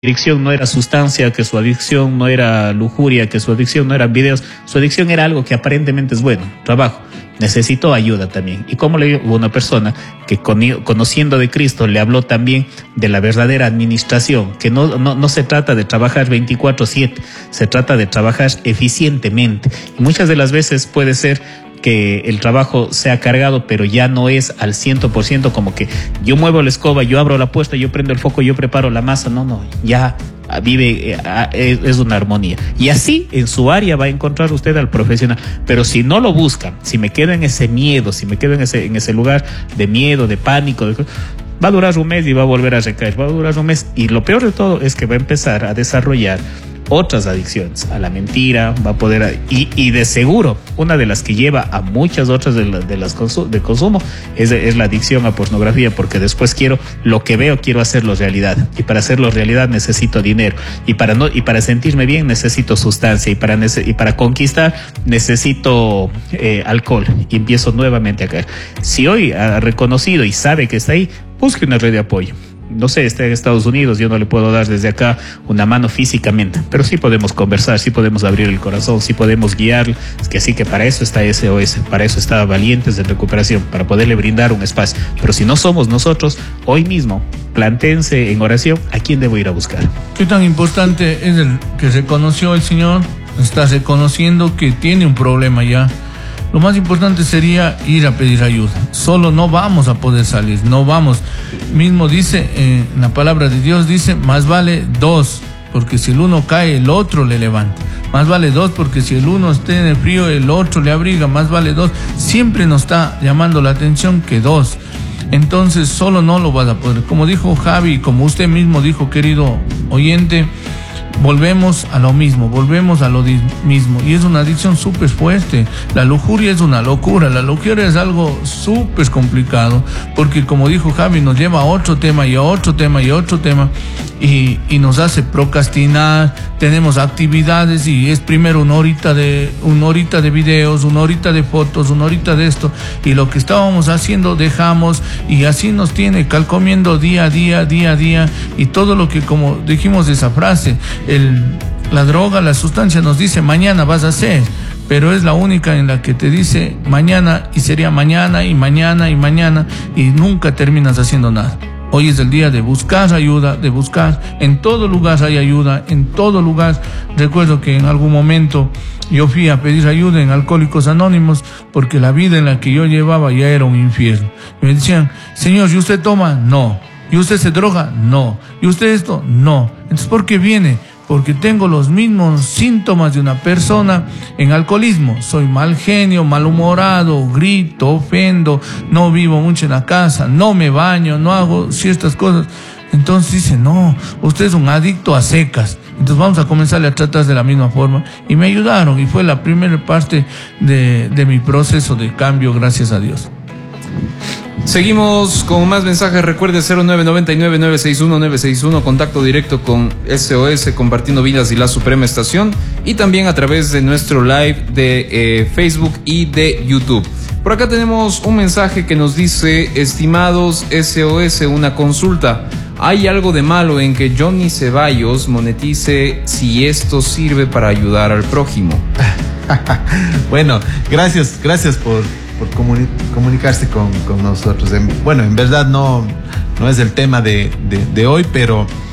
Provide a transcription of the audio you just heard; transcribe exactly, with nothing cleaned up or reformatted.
adicción no era sustancia, que su adicción no era lujuria, que su adicción no eran videos, su adicción era algo que aparentemente es bueno, trabajo. Necesitó ayuda también. Y como le digo, hubo una persona que conociendo de Cristo le habló también de la verdadera administración, que no, no, no se trata de trabajar veinticuatro siete, se trata de trabajar eficientemente. Y muchas de las veces puede ser que el trabajo sea cargado, pero ya no es al cien por ciento como que yo muevo la escoba, yo abro la puerta, yo prendo el foco, yo preparo la masa. No, no, ya vive, es una armonía. Y así en su área va a encontrar usted al profesional. Pero si no lo busca, si me quedo en ese miedo, si me quedo en ese, en ese lugar de miedo, de pánico, de, va a durar un mes y va a volver a recaer, va a durar un mes. Y lo peor de todo es que va a empezar a desarrollar otras adicciones, a la mentira, va a poder, y, y de seguro, una de las que lleva a muchas otras de, la, de las consu, de consumo es, es la adicción a pornografía, porque después quiero, lo que veo quiero hacerlo realidad, y para hacerlo realidad necesito dinero, y para no, y para sentirme bien necesito sustancia, y para, y para conquistar necesito eh, alcohol, y empiezo nuevamente a caer. Si hoy ha reconocido y sabe que está ahí, busque una red de apoyo. No sé, está en Estados Unidos, yo no le puedo dar desde acá una mano físicamente, pero sí podemos conversar, sí podemos abrir el corazón, sí podemos guiarle. Es que así que para eso está S O S, para eso está Valientes de Recuperación, para poderle brindar un espacio. Pero si no somos nosotros, hoy mismo, plantéense en oración, ¿a quién debo ir a buscar? ¿Qué tan importante es el que reconoció el Señor? Está reconociendo que tiene un problema ya. Lo más importante sería ir a pedir ayuda. Solo no vamos a poder salir, no vamos. Mismo dice, eh, en la palabra de Dios dice, más vale dos, porque si el uno cae, el otro le levanta. Más vale dos, porque si el uno está en el frío, el otro le abriga. Más vale dos. Siempre nos está llamando la atención que dos. Entonces solo no lo vas a poder. Como dijo Javi, como usted mismo dijo, querido oyente, volvemos a lo mismo, volvemos a lo mismo, y es una adicción súper fuerte. La lujuria es una locura, la lujuria es algo súper complicado, porque como dijo Javi, nos lleva a otro tema y a otro tema y a otro tema, y, y nos hace procrastinar. Tenemos actividades y es primero una horita de, una horita de videos, una horita de fotos, una horita de esto, y lo que estábamos haciendo dejamos, y así nos tiene calcomiendo día a día, día a día, y todo lo que, como dijimos esa frase, El, la droga, la sustancia nos dice mañana vas a hacer, pero es la única en la que te dice mañana, y sería mañana y mañana y mañana, y nunca terminas haciendo nada. Hoy es el día de buscar ayuda, de buscar. En todo lugar hay ayuda, en todo lugar. Recuerdo que en algún momento yo fui a pedir ayuda en Alcohólicos Anónimos, porque la vida en la que yo llevaba ya era un infierno. Y me decían, señor, ¿y usted toma? No. ¿Y usted se droga? No. ¿Y usted esto? No. Entonces, ¿por qué viene? Porque tengo los mismos síntomas de una persona en alcoholismo. Soy mal genio, malhumorado, grito, ofendo, no vivo mucho en la casa, no me baño, no hago ciertas cosas. Entonces dice, no, usted es un adicto a secas. Entonces vamos a comenzarle a tratar de la misma forma. Y me ayudaron, y fue la primera parte de, de mi proceso de cambio, gracias a Dios. Seguimos con más mensajes. Recuerde cero nueve nueve nueve nueve seis uno nueve seis uno, contacto directo con S O S, Compartiendo Vidas y la Suprema Estación, y también a través de nuestro live de eh, Facebook y de YouTube. Por acá tenemos un mensaje que nos dice: estimados S O S, una consulta. ¿Hay algo de malo en que Johnny Ceballos monetice si esto sirve para ayudar al prójimo? Bueno, gracias, gracias por por comuni- comunicarse con, con nosotros. En, bueno, en verdad no, no es el tema de, de, de hoy, pero